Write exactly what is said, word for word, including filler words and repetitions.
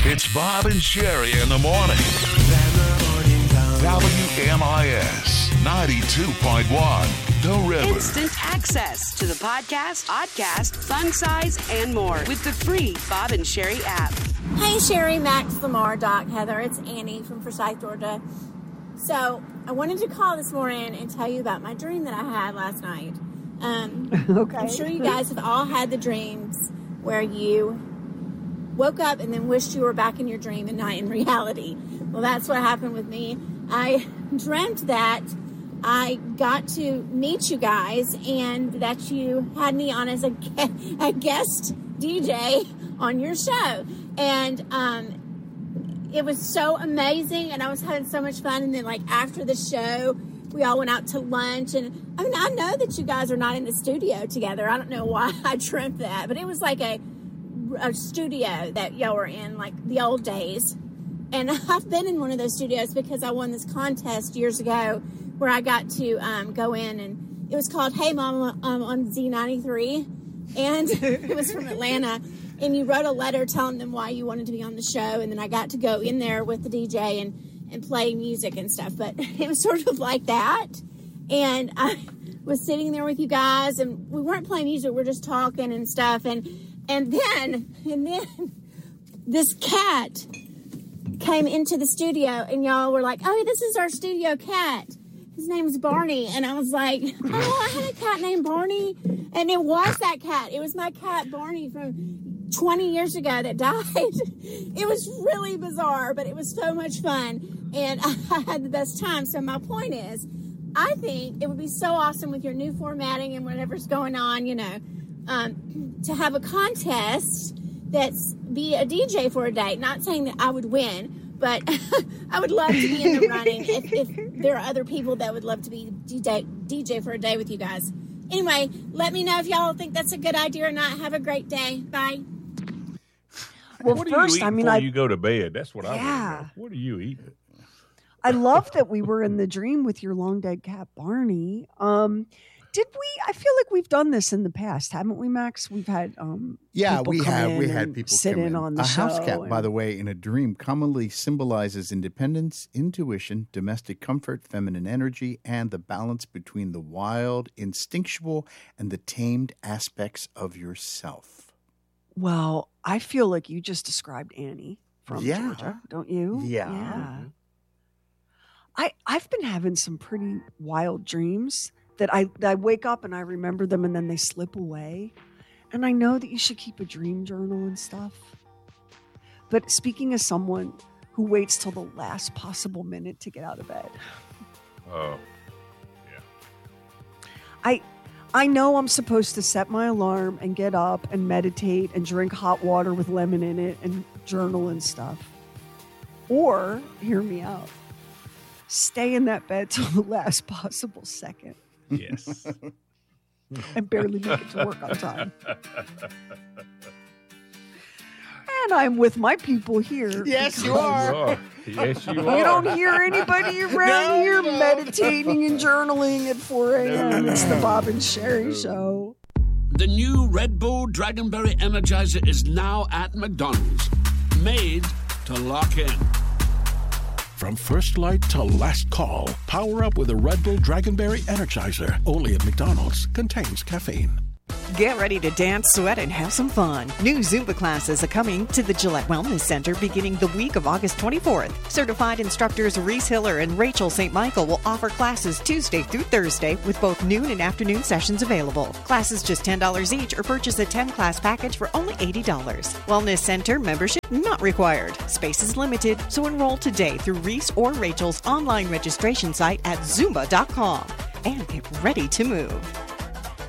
It's Bob and Sherry in the morning. W M I S ninety-two point one, The River. Instant access to the podcast, podcast, fun size, and more with the free Bob and Sherry app. Hey, Sherry, Max, Lamar, Doc, Heather. It's Annie from Forsyth, Georgia. So I wanted to call this morning and tell you about my dream that I had last night. Um, okay. I'm sure you guys have all had the dreams where you woke up and then wished you were back in your dream and not in reality. Well, that's what happened with me. I dreamt that I got to meet you guys and that you had me on as a, a guest D J on your show. And um, it was so amazing, and I was having so much fun. And then, like, after the show, we all went out to lunch. And, I mean, I know that you guys are not in the studio together. I don't know why I dreamt that, but it was like a, a studio that y'all were in, like, the old days. And I've been in one of those studios because I won this contest years ago where I got to um, go in, and it was called Hey Mama um, on Z ninety-three, and it was from Atlanta, and you wrote a letter telling them why you wanted to be on the show, and then I got to go in there with the D J and, and play music and stuff, but it was sort of like that, and I was sitting there with you guys, and we weren't playing music, we were just talking and stuff, and, and then, and then this cat came into the studio, and y'all were like, oh, this is our studio cat. His name's Barney. And I was like, oh, I had a cat named Barney. And it was that cat. It was my cat, Barney, from twenty years ago that died. It was really bizarre, but it was so much fun. And I had the best time. So my point is, I think it would be so awesome with your new formatting and whatever's going on, you know, um, to have a contest that's be a D J for a day. Not saying that I would win, but I would love to be in the running if, if there are other people that would love to be D J, D J for a day with you guys. Anyway, let me know if y'all think that's a good idea or not. Have a great day. Bye. Well, what first, do you eat I mean, before I, you go to bed? That's what I want yeah. to know. What do you eat? I love that we were in the dream with your long dead cat, Barney. Um, Did we? I feel like we've done this in the past, haven't we, Max? We've had um, yeah, we have. We had people sit come in in on the a show. house cat, and... by the way, in a dream, commonly symbolizes independence, intuition, domestic comfort, feminine energy, and the balance between the wild, instinctual, and the tamed aspects of yourself. Well, I feel like you just described Annie from yeah. Georgia, don't you? Yeah. yeah. I I've been having some pretty wild dreams. That I, that I wake up and I remember them and then they slip away. And I know that you should keep a dream journal and stuff. But speaking as someone who waits till the last possible minute to get out of bed. Oh, yeah. I I know I'm supposed to set my alarm and get up and meditate and drink hot water with lemon in it and journal and stuff. Or, hear me out, stay in that bed till the last possible second. Yes. And barely make it to work on time. And I'm with my people here. Yes, you are. Yes, you You are. don't hear anybody around No, here no. meditating and journaling at four a.m. It's the Bob and Sherry Show. The new Red Bull Dragonberry Energizer is now at McDonald's. Made to lock in. From first light to last call, power up with a Red Bull Dragonberry Energizer. Only at McDonald's. Contains caffeine. Get ready to dance, sweat, and have some fun. New Zumba classes are coming to the Gillette Wellness Center beginning the week of August twenty-fourth. Certified instructors Reese Hiller and Rachel Saint Michael will offer classes Tuesday through Thursday with both noon and afternoon sessions available. Classes just ten dollars each or purchase a ten-class package for only eighty dollars. Wellness Center membership not required. Space is limited, so enroll today through Reese or Rachel's online registration site at zumba dot com and get ready to move.